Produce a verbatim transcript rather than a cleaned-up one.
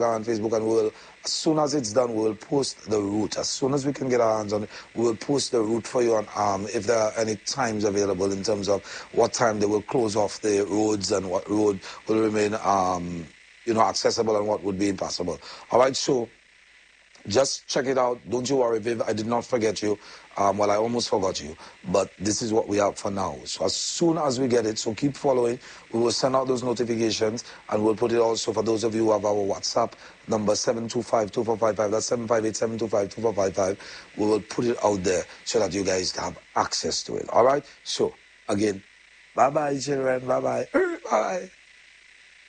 and Facebook, and we'll, as soon as it's done, we'll post the route. As soon as we can get our hands on it, we'll post the route for you, and um, if there are any times available in terms of what time they will close off the roads and what road will remain, um, you know, accessible and what would be impossible. All right, so just check it out. Don't you worry, Viv. I did not forget you. Um, well, I almost forgot you. But this is what we have for now. So as soon as we get it, so keep following. We will send out those notifications, and we'll put it also for those of you who have our WhatsApp number, seven two five, two four five five. That's seven five eight, seven two five, two four five five. We will put it out there so that you guys have access to it. All right? So, again, bye-bye, children. Bye-bye. Bye-bye.